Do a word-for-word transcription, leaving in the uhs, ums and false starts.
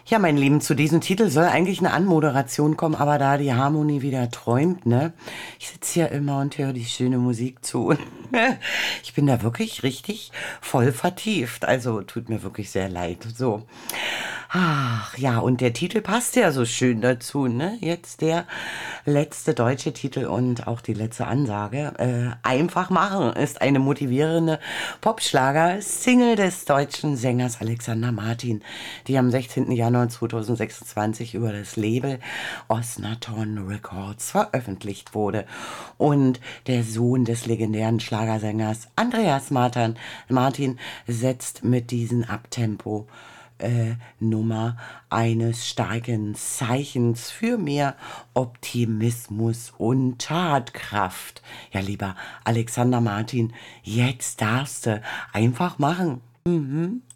Ja, mein Lieben, zu diesem Titel soll eigentlich eine Anmoderation kommen, aber da die Harmonie wieder träumt, ne? Ich sitze hier immer und höre die schöne Musik zu. Und ich bin da wirklich richtig voll vertieft. Also tut mir wirklich sehr leid. So. Ach ja, und der Titel passt ja so schön dazu, ne? Jetzt der letzte deutsche Titel und auch die letzte Ansage. Äh, Einfach machen ist eine motivierende Popschlager-Single des deutschen Sängers Alexander Martin, die am sechzehnten Januar zweitausendsechsundzwanzig über das Label Osnaton Records veröffentlicht wurde. Und der Sohn des legendären Schlagersängers Andreas Martin, Martin setzt mit diesem Abtempo äh, Nummer eines starken Zeichens für mehr Optimismus und Tatkraft. Ja, lieber Alexander Martin, jetzt darfst du einfach machen. Mhm.